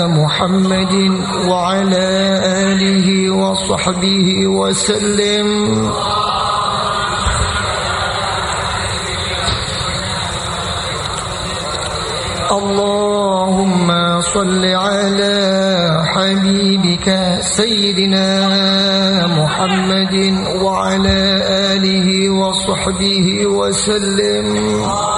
محمد وعلى آله وصحبه وسلم. اللهم صل على حبيبك سيدنا محمد وعلى آله وصحبه وسلم.